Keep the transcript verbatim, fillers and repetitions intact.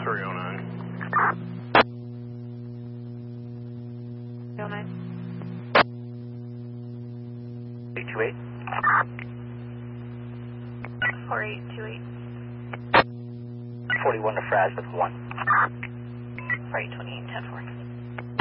three oh nine. three oh nine. eight two eight. four eight two eight. forty-one to Fraz with one. four eight twenty-eight ten four.